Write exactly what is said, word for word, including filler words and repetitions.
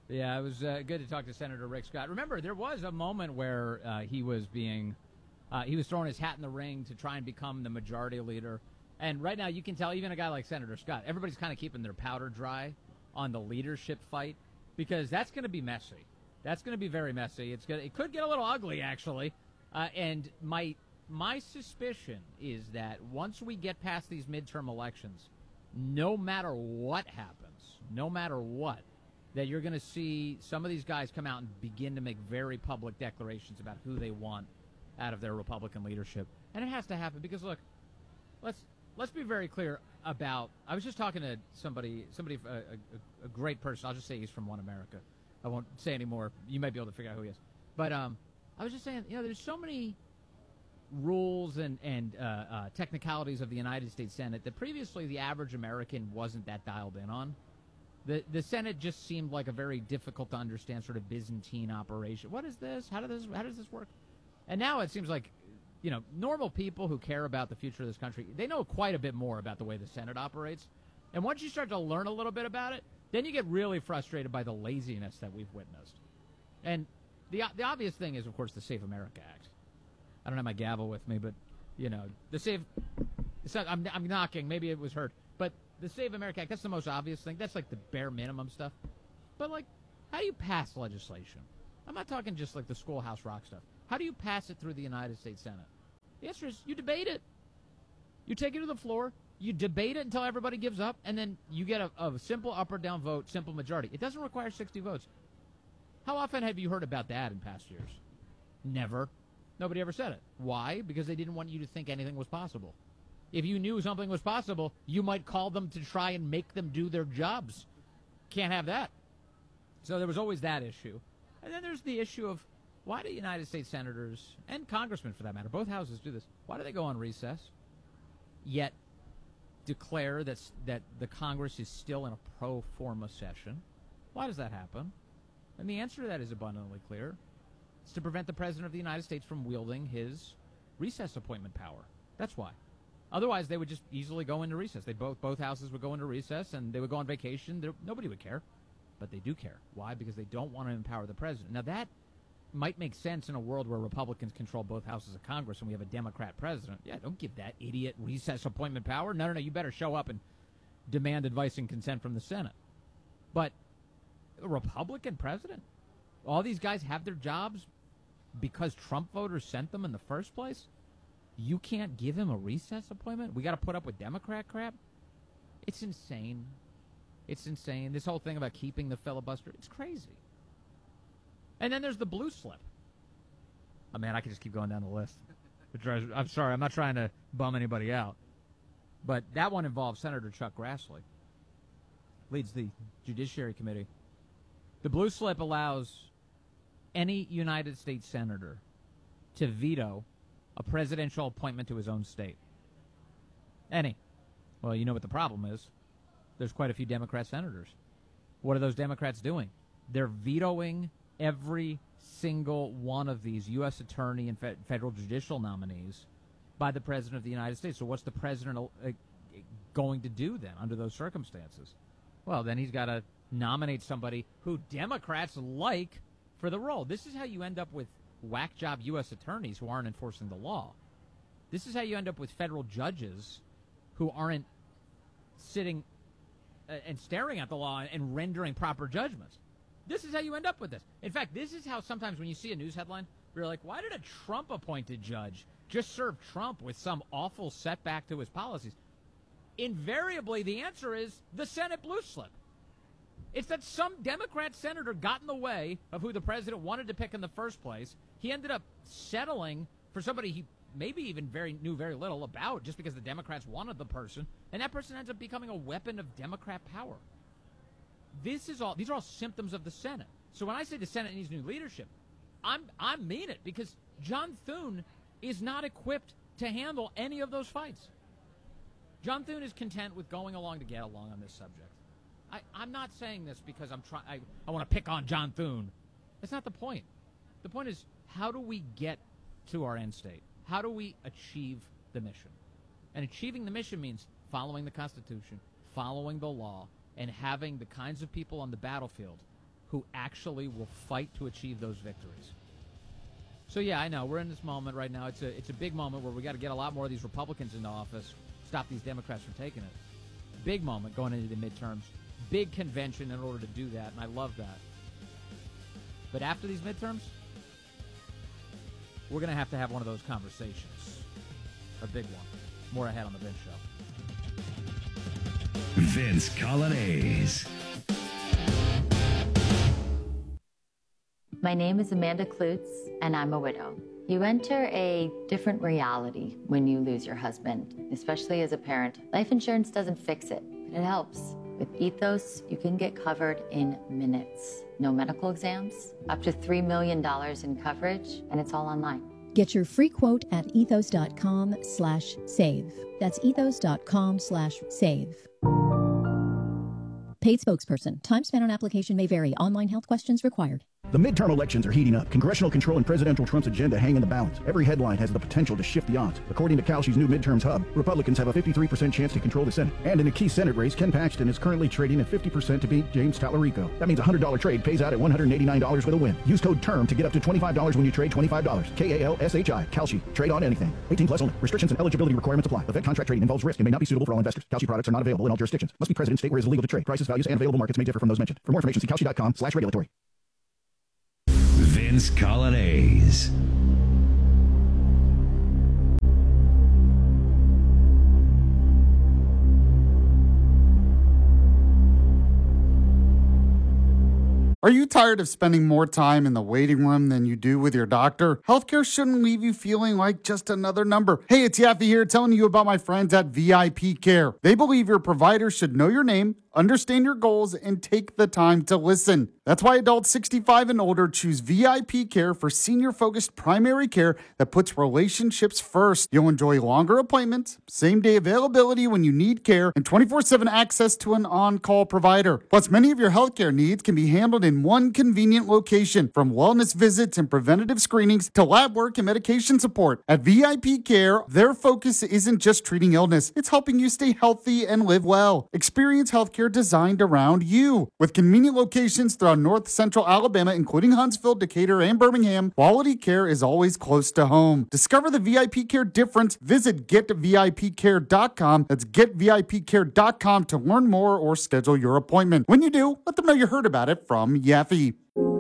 Yeah, it was uh, good to talk to Senator Rick Scott. Remember, there was a moment where uh, he was being, uh, he was throwing his hat in the ring to try and become the majority leader. And right now, you can tell even a guy like Senator Scott, everybody's kind of keeping their powder dry on the leadership fight because that's going to be messy. That's going to be very messy. It's gonna, it could get a little ugly, actually. Uh, and my my suspicion is that once we get past these midterm elections, no matter what happens, no matter what, that you're going to see some of these guys come out and begin to make very public declarations about who they want out of their Republican leadership. And it has to happen because, look, let's let's be very clear about, I was just talking to somebody, somebody a, a, a great person. I'll just say he's from One America. I won't say any more. You might be able to figure out who he is. But um, I was just saying, you know, there's so many rules and, and uh, uh, technicalities of the United States Senate that previously the average American wasn't that dialed in on. The the Senate just seemed like a very difficult to understand sort of Byzantine operation. What is this? How does this how does this work? And now it seems like, you know, normal people who care about the future of this country, they know quite a bit more about the way the Senate operates. And once you start to learn a little bit about it, then you get really frustrated by the laziness that we've witnessed. And the the obvious thing is, of course, the Save America Act. I don't have my gavel with me, but, you know, the Save... It's not, I'm, I'm knocking. Maybe it was heard. But the Save America Act, that's the most obvious thing. That's like the bare minimum stuff. But, like, how do you pass legislation? I'm not talking just like the Schoolhouse Rock stuff. How do you pass it through the United States Senate? The answer is you debate it. You take it to the floor, you debate it until everybody gives up, and then you get a, a simple up or down vote, simple majority. It doesn't require sixty votes. How often have you heard about that in past years? Never. Nobody ever said it. Why? Because they didn't want you to think anything was possible. If you knew something was possible, you might call them to try and make them do their jobs. Can't have that. So there was always that issue. And then there's the issue of why do United States senators, and congressmen for that matter, both houses do this, why do they go on recess, yet declare that, that the Congress is still in a pro forma session? Why does that happen? And the answer to that is abundantly clear. It's to prevent the President of the United States from wielding his recess appointment power. That's why. Otherwise, they would just easily go into recess. They both both houses would go into recess, and they would go on vacation. There, nobody would care. But they do care. Why? Because they don't want to empower the president. Now, that might make sense in a world where Republicans control both houses of Congress and we have a Democrat president. Yeah, don't give that idiot recess appointment power. No, no, no, you better show up and demand advice and consent from the Senate. But a Republican president? All these guys have their jobs because Trump voters sent them in the first place? You can't give him a recess appointment? We got to put up with Democrat crap? It's insane. It's insane. This whole thing about keeping the filibuster, it's crazy. And then there's the blue slip. Oh, man, I could just keep going down the list. I'm sorry, I'm not trying to bum anybody out. But that one involves Senator Chuck Grassley. Leads the Judiciary Committee. The blue slip allows any United States senator to veto a presidential appointment to his own state. Any. Well, you know what the problem is. There's quite a few Democrat senators. What are those Democrats doing? They're vetoing every single one of these U S attorney and fe- federal judicial nominees by the President of the United States. So what's the President uh, going to do then under those circumstances? Well, then he's got to nominate somebody who Democrats like for the role. This is how you end up with whack job U S attorneys who aren't enforcing the law. This is how you end up with federal judges who aren't sitting uh, and staring at the law and rendering proper judgments. This is how you end up with this. In fact, this is how sometimes when you see a news headline, you're like, why did a Trump-appointed judge just serve Trump with some awful setback to his policies? Invariably, the answer is the Senate blue slip. It's that some Democrat senator got in the way of who the president wanted to pick in the first place. He ended up settling for somebody he maybe even very knew very little about just because the Democrats wanted the person, and that person ends up becoming a weapon of Democrat power. This is all; these are all symptoms of the Senate. So when I say the Senate needs new leadership, I'm I mean it because John Thune is not equipped to handle any of those fights. John Thune is content with going along to get along on this subject. I, I'm not saying this because I'm trying. I, I want to pick on John Thune. That's not the point. The point is, how do we get to our end state? How do we achieve the mission? And achieving the mission means following the Constitution, following the law, and having the kinds of people on the battlefield who actually will fight to achieve those victories. So, yeah, I know. We're in this moment right now. It's a it's a big moment where we got to get a lot more of these Republicans into office, stop these Democrats from taking it. Big moment going into the midterms. Big convention in order to do that, and I love that. But after these midterms, we're going to have to have one of those conversations. A big one. More ahead on the Vince Show. Vince Coglianese. My name is Amanda Klutz, and I'm a widow. You enter a different reality when you lose your husband, especially as a parent. Life insurance doesn't fix it, but it helps. With Ethos, you can get covered in minutes. No medical exams, up to three million dollars in coverage, and it's all online. Get your free quote at ethos.com slash save. That's ethos.com slash save. Paid spokesperson. Time spent on application may vary. Online health questions required. The midterm elections are heating up. Congressional control and presidential Trump's agenda hang in the balance. Every headline has the potential to shift the odds. According to Kalshi's new midterms hub, Republicans have a fifty-three percent chance to control the Senate. And in a key Senate race, Ken Paxton is currently trading at fifty percent to beat James Tallarico. That means a one hundred dollars trade pays out at one hundred eighty-nine dollars with a win. Use code TERM to get up to twenty-five dollars when you trade twenty-five dollars. K A L S H I. Kalshi. Trade on anything. eighteen plus only. Restrictions and eligibility requirements apply. Event contract trading involves risk and may not be suitable for all investors. Kalshi products are not available in all jurisdictions. Must be present in state where it is illegal to trade. Prices, values, and available markets may differ from those mentioned. For more information, see kalshi.com slash regulatory. Vince Coglianese. Are you tired of spending more time in the waiting room than you do with your doctor? Healthcare shouldn't leave you feeling like just another number. Hey, it's Yaffe here telling you about my friends at V I P Care. They believe your provider should know your name, understand your goals, and take the time to listen. That's why adults sixty-five and older choose V I P Care for senior-focused primary care that puts relationships first. You'll enjoy longer appointments, same-day availability when you need care, and twenty-four seven access to an on-call provider. Plus, many of your healthcare needs can be handled in one convenient location, from wellness visits and preventative screenings to lab work and medication support. At V I P Care, their focus isn't just treating illness, it's helping you stay healthy and live well. Experience healthcare designed around you. With convenient locations throughout North Central Alabama, including Huntsville, Decatur, and Birmingham, quality care is always close to home. Discover the V I P Care difference. Visit get V I P care dot com. That's get V I P care dot com to learn more or schedule your appointment. When you do, let them know you heard about it from Yaffe.